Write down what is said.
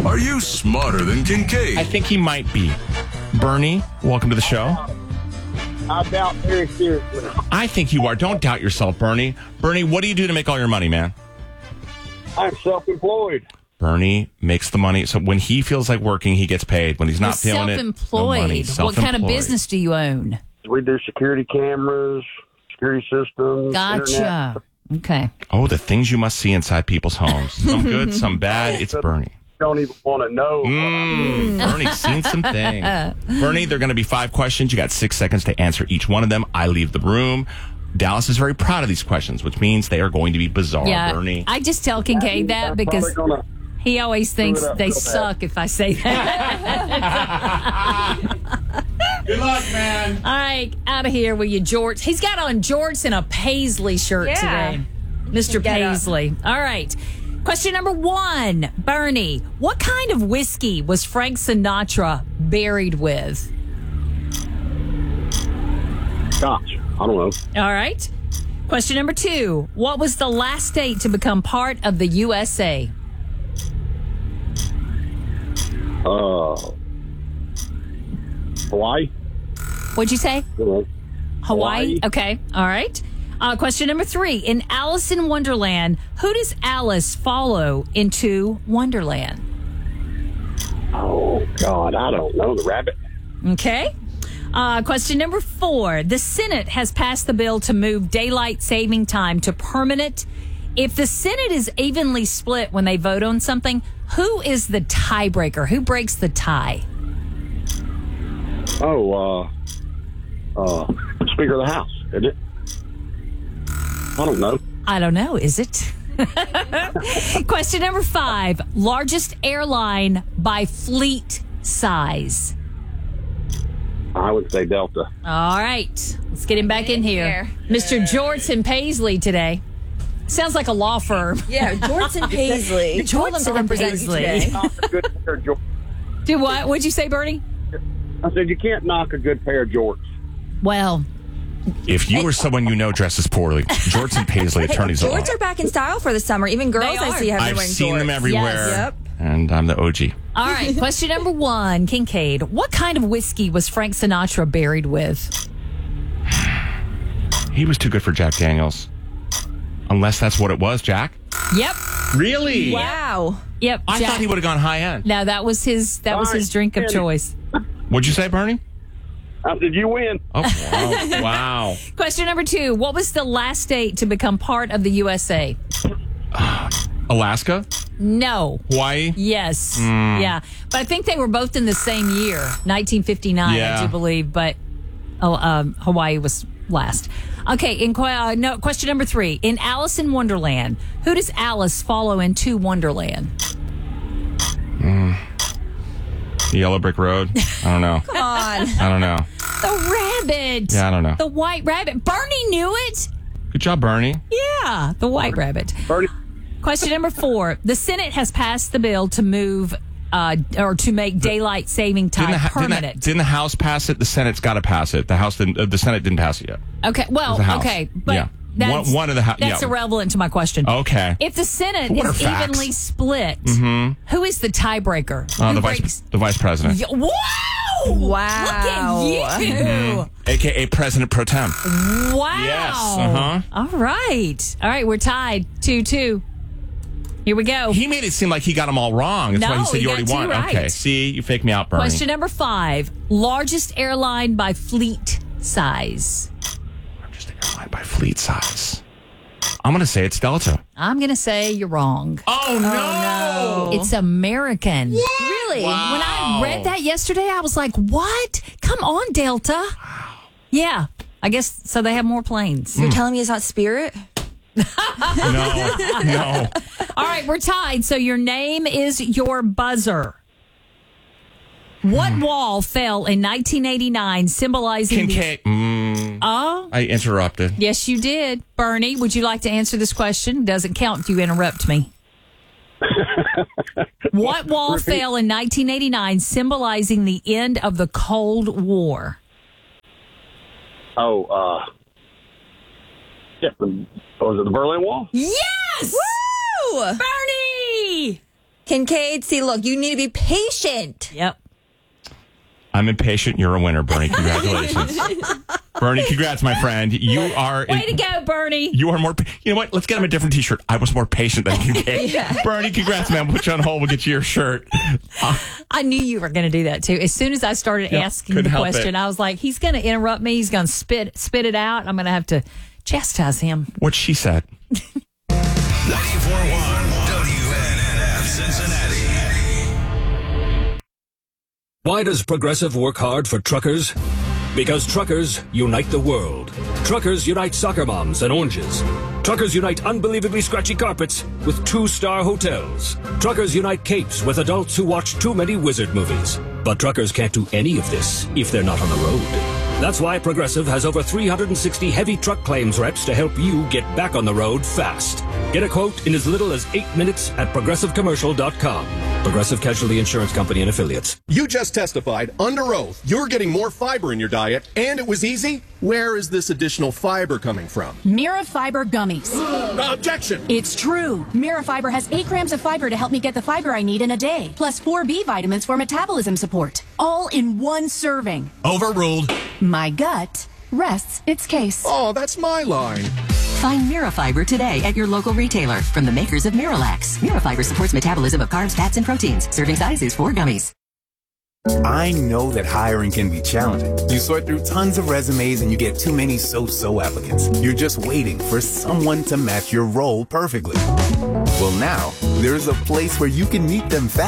Are you smarter than Kincaid? I think he might be. Bernie, welcome to the show. I doubt very seriously. I think you are. Don't doubt yourself, Bernie. Bernie, what do you do to make all your money, man? I'm self-employed. Bernie makes the money. So when he feels like working, he gets paid. When he's not feeling it, no money. What kind of business do you own? We do security cameras, security systems. Gotcha. Internet. Okay. Oh, the things you must see inside people's homes. Some good, some bad. It's Bernie. Don't even want to know. Bernie's seen some things. Bernie, there are going to be 5 questions. You got 6 seconds to answer each one of them. I leave the room. Dallas is very proud of these questions, which means they are going to be bizarre, Yeah, Bernie. I just tell Kincaid that because he always thinks they suck if I say that. Good luck, man. All right, out of here with you, Jorts. He's got on jorts and a Paisley shirt today. Mr. Paisley. All right. Question number 1. Bernie, what kind of whiskey was Frank Sinatra buried with? Gosh, I don't know. All right. Question number 2. What was the last state to become part of the USA? Hawaii? What'd you say? Hawaii. Hawaii? Okay. All right. Question number 3. In Alice in Wonderland, who does Alice follow into Wonderland? Oh, God, I don't know. The rabbit? Okay. Question number 4. The Senate has passed the bill to move daylight saving time to permanent. If the Senate is evenly split when they vote on something, who is the tiebreaker? Who breaks the tie? Speaker of the House, isn't it? I don't know. I don't know. Is it? Question number 5. Largest airline by fleet size. I would say Delta. All right. Let's get him back in here. Mr. Jorts and Paisley today. Sounds like a law firm. Yeah, Jorts and Paisley. You told them to represent you today. Knock a good pair of jorts. Do what? What'd you say, Bernie? I said you can't knock a good pair of jorts. Well, If you or someone you know dresses poorly, Jorts and Paisley, attorneys at law. Jorts are back in style for the summer. Even girls They I are. see have been I've wearing seen jorts. them everywhere. Yes. Yep. And I'm the OG. all right. Question number 1, Kincaid. What kind of whiskey was Frank Sinatra buried with? He was too good for Jack Daniels. Unless that's what it was, Jack. Yep. Really? Wow. Yep. I Jack. thought he would have gone high end. No, that was his drink of choice. What'd you say, Bernie? I said you win. Oh, wow. Wow. Question number 2. What was the last state to become part of the USA? Alaska? No. Hawaii? Yes. Yeah. But I think they were both in the same year, 1959, Yeah. I do believe. But Hawaii was last. Okay. Question number 3. In Alice in Wonderland, who does Alice follow into Wonderland? The Yellow Brick Road? I don't know. Come on. I don't know. The rabbit. Yeah, I don't know. The white rabbit. Bernie knew it. Good job, Bernie. Yeah, the white rabbit. Bernie. Question number 4. The Senate has passed the bill to move or to make daylight saving time permanent. Didn't the House pass it? The Senate's got to pass it. The Senate didn't pass it yet. Okay, well, The House. okay, but Yeah. that's, One of the that's yeah. irrelevant to my question. Okay. If the Senate What are is facts? evenly split, who is the tiebreaker? The Who the vice president, Wow! Wow. Look at you! a.k.a. President Pro Tem. Wow! Yes, uh-huh. All right, we're tied 2-2. Here we go. He made it seem like he got them all wrong. That's why No, he said he you already got 2 won. right. Okay, see, you faked me out, Bernie. Question number 5. Largest airline by fleet size. Just airline by fleet size. I'm going to say it's Delta. I'm going to say you're wrong. Oh, no. It's American. Really? Wow. When I read that yesterday, I was like, what? Come on, Delta. Yeah. I guess so they have more planes. You're telling me it's not Spirit? No. All right, we're tied. So your name is your buzzer. What wall fell in 1989 symbolizing Kincaid. Oh, I interrupted. yes, you did. Bernie, would you like to answer this question? Doesn't count if you interrupt me. What wall fell in 1989 symbolizing the end of the Cold War? Was it the Berlin Wall? Yes! Woo! Bernie! Kincaid, see, look, you need to be patient. Yep. I'm impatient. You're a winner, Bernie. Congratulations. Bernie, congrats, my friend. You are... Way to go, Bernie. You are more... You know what? Let's get him a different T-shirt. I was more patient than Kincaid. Bernie, congrats, man. We'll put you on hold. We'll get you your shirt. I knew you were going to do that, too. As soon as I started asking the question, I was like, he's going to interrupt me. He's going to spit it out. I'm going to have to chastise him. What she said. 94.1 WNNF Cincinnati. Why does Progressive work hard for truckers? Because truckers unite the world. Truckers unite soccer moms and oranges. Truckers unite unbelievably scratchy carpets with 2-star hotels. Truckers unite capes with adults who watch too many wizard movies. But truckers can't do any of this if they're not on the road. That's why Progressive has over 360 heavy truck claims reps to help you get back on the road fast. Get a quote in as little as 8 minutes at progressivecommercial.com. Progressive Casualty Insurance Company and Affiliates. You just testified under oath you're getting more fiber in your diet, and it was easy. Where is this additional fiber coming from? Mira Fiber Gummies. Objection! It's true. Mira Fiber has 8 grams of fiber to help me get the fiber I need in a day, plus 4 B vitamins for metabolism support. All in one serving. Overruled. My gut rests its case. Oh, that's my line. Find Mirafiber today at your local retailer from the makers of Miralax. Mirafiber supports metabolism of carbs, fats, and proteins. Serving size is 4 gummies. I know that hiring can be challenging. You sort through tons of resumes and you get too many so-so applicants. You're just waiting for someone to match your role perfectly. Well, now, there's a place where you can meet them fast.